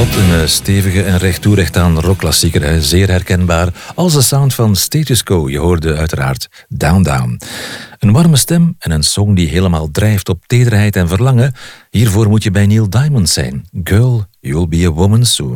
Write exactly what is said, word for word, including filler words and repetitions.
Wat een uh, stevige en recht toe recht aan rockklassieker, hè? Zeer herkenbaar als de sound van Status Quo. Je hoorde uiteraard Down Down. Een warme stem en een song die helemaal drijft op tederheid en verlangen. Hiervoor moet je bij Neil Diamond zijn. Girl, you'll be a woman soon.